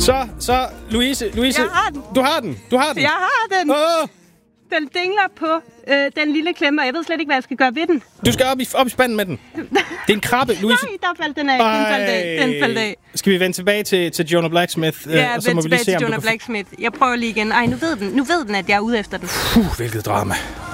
Så, Louise, Jeg har den. du har den. Jeg har den. Den dingler på den lille klemme, og jeg ved slet ikke, hvad jeg skal gøre ved den. Du skal op i spanden med den. Det er en krabbe, Louise. Nej, der faldt den af. Den faldt af. Skal vi vende tilbage til Jonah Blacksmith? Ja, og så må vi lige se, til Jonah Blacksmith. Jeg prøver lige igen. Ej, nu ved den, at jeg er ude efter den. Hvilket drama.